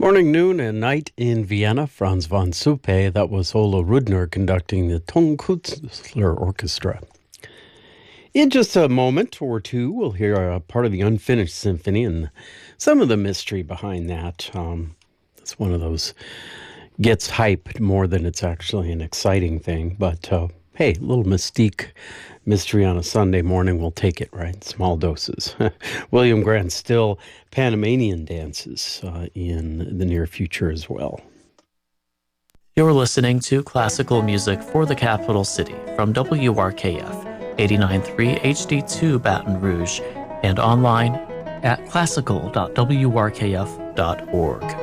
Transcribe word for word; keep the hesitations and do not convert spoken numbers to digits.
Morning, noon, and night in Vienna. Franz von Suppe. That was Ola Rudner conducting the Tonkünstler Orchestra. In just a moment or two, we'll hear a part of the Unfinished Symphony and some of the mystery behind that. Um, it's one of those gets hyped more than it's actually an exciting thing. But uh, hey, a little mystique, mystery on a Sunday morning, we'll take it, right? Small doses. William Grant Still, Panamanian dances uh, in the near future as well. You're listening to classical music for the capital city from W R K F eighty-nine point three H D two Baton Rouge and online at classical dot w r k f dot org.